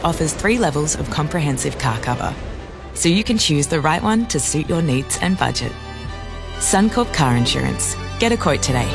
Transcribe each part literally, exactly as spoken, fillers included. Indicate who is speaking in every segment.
Speaker 1: offers three levels of comprehensive car cover, so you can choose the right one to suit your needs and budget. Suncorp Car Insurance. Get a quote today.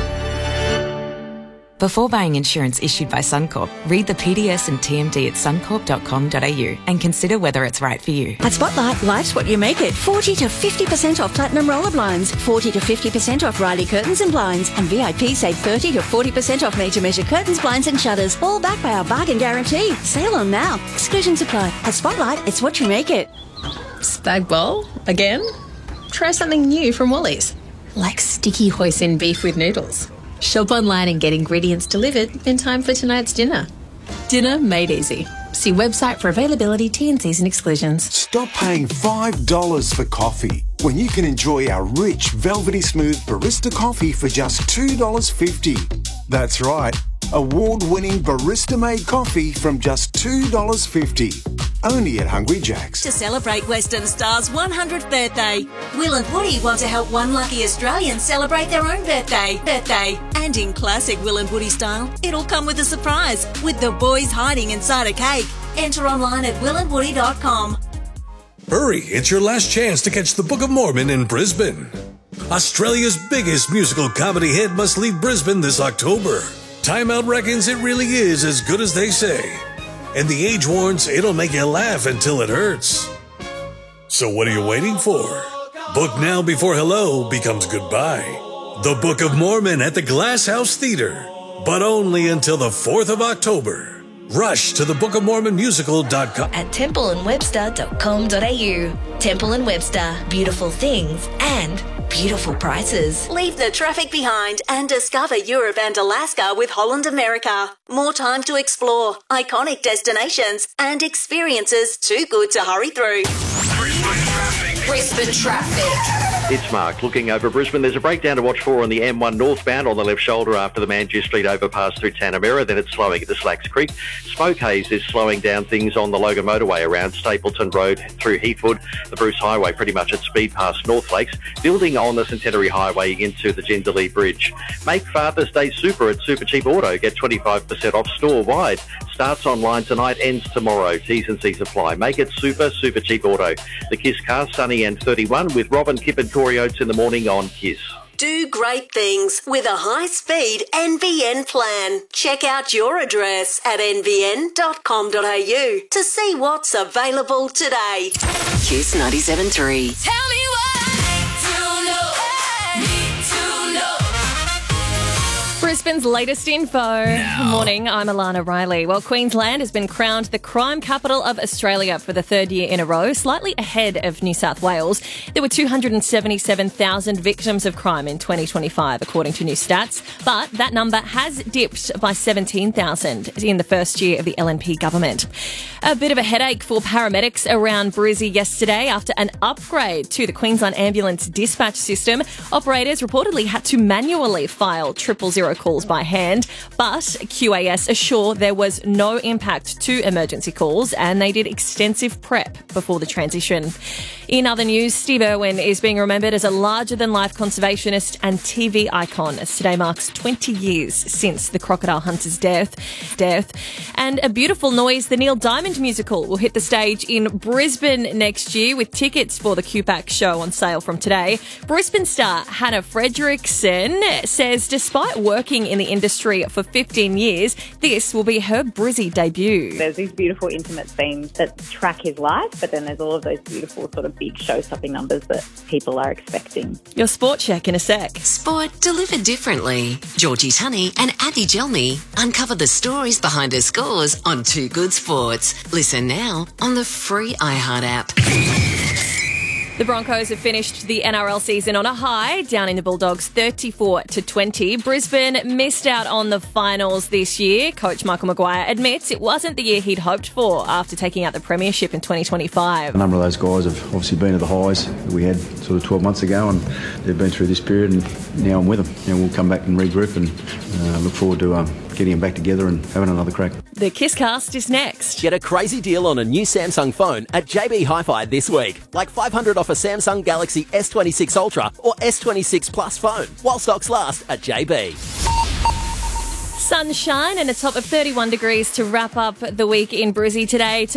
Speaker 1: Before buying insurance issued by Suncorp, read the P D S and T M D at suncorp dot com dot a u and consider whether it's right for you.
Speaker 2: At Spotlight, life's what you make it. forty to fifty percent off Platinum Roller Blinds, forty to fifty percent off Riley Curtains and Blinds, and V I P save thirty to forty percent off Made to Measure curtains, blinds and shutters, all backed by our bargain guarantee. Sale on now. Exclusions apply. At Spotlight, it's what you make it.
Speaker 3: Spag bowl? Again? Try something new from Woolies, like sticky hoisin beef with noodles. Shop online and get ingredients delivered in time for tonight's dinner. Dinner made easy. See website for availability, T and Cs and exclusions.
Speaker 4: Stop paying five dollars for coffee when you can enjoy our rich, velvety smooth barista coffee for just two dollars fifty. That's right, award-winning barista-made coffee from just two dollars fifty. Only at Hungry Jack's.
Speaker 5: To celebrate Western Star's one hundredth birthday, Will and Woody want to help one lucky Australian celebrate their own birthday. Birthday. And in classic Will and Woody style, it'll come with a surprise, with the boys hiding inside a cake. Enter online at will and woody dot com.
Speaker 6: Hurry, it's your last chance to catch the Book of Mormon in Brisbane. Australia's biggest musical comedy hit must leave Brisbane this October. Time Out reckons it really is as good as they say. And The Age warns it'll make you laugh until it hurts. So what are you waiting for? Book now before hello becomes goodbye. The Book of Mormon at the Glass House Theatre, but only until the fourth of October. Rush to the book of mormon musical dot com.
Speaker 7: At temple and webster dot com dot a u. Temple and Webster, beautiful things and beautiful prices.
Speaker 5: Leave the traffic behind and discover Europe and Alaska with Holland America. More time to explore, iconic destinations and experiences too good to hurry through.
Speaker 8: Brisbane traffic.
Speaker 7: Brisbane traffic.
Speaker 9: It's Mark looking over Brisbane. There's a breakdown to watch for on the M one northbound on the left shoulder after the Manjoo Street overpass through Tanamera. Then it's slowing at the Slacks Creek. Smoke haze is slowing down things on the Logan motorway around Stapleton Road through Heathwood. The Bruce Highway pretty much at speed past North Lakes. Building on the Centenary Highway into the Jindalee Bridge. Make Father's Day super at Super Cheap Auto. Get twenty-five percent off store-wide. Starts online tonight, ends tomorrow. T's and C's apply. Make it super, Super Cheap Auto. The Kiss Car, Sunny and thirty-one with Robin, Kip and Corey Oates in the morning on Kiss.
Speaker 5: Do great things with a high-speed N B N plan. Check out your address at n b n dot com dot a u to see what's available today.
Speaker 10: Kiss ninety-seven point three.
Speaker 7: Tell me what I need to know. Need to know.
Speaker 11: Brisbane's latest info. Good morning, I'm Alana Riley. Well, Queensland has been crowned the crime capital of Australia for the third year in a row, slightly ahead of New South Wales. There were two hundred seventy-seven thousand victims of crime in twenty twenty-five, according to new stats, but that number has dipped by seventeen thousand in the first year of the L N P government. A bit of a headache for paramedics around Brizzy yesterday after an upgrade to the Queensland ambulance dispatch system. Operators reportedly had to manually file triple zero calls by hand, but Q A S assure there was no impact to emergency calls and they did extensive prep before the transition. In other news, Steve Irwin is being remembered as a larger-than-life conservationist and T V icon, as today marks twenty years since the crocodile hunter's death. death. And A Beautiful Noise, the Neil Diamond musical, will hit the stage in Brisbane next year with tickets for the Q PAC show on sale from today. Brisbane star Hannah Fredrickson says despite working in the industry for fifteen years, this will be her Brizzy debut.
Speaker 12: There's these beautiful intimate themes that track his life, but then there's all of those beautiful sort of big show-stopping numbers that people are expecting.
Speaker 11: Your sport check in a sec.
Speaker 10: Sport delivered differently. Georgie Tunney and Abby Gelmy uncover the stories behind her scores on Too Good Sports. Listen now on the free iHeart app.
Speaker 11: The Broncos have finished the N R L season on a high, down in the Bulldogs thirty-four to twenty. Brisbane missed out on the finals this year. Coach Michael Maguire admits it wasn't the year he'd hoped for after taking out the premiership in twenty twenty-five.
Speaker 13: A number of those guys have obviously been at the highs that we had sort of twelve months ago, and they've been through this period, and now I'm with them. You know, we'll come back and regroup and uh, look forward to um, getting them back together and having another crack.
Speaker 11: The Kisscast is next.
Speaker 14: Get a crazy deal on a new Samsung phone at J B Hi-Fi this week. Like five hundred dollars off a Samsung Galaxy S twenty-six Ultra or S twenty-six Plus phone, while stocks last at J B.
Speaker 11: Sunshine and a top of thirty-one degrees to wrap up the week in Brizzy today.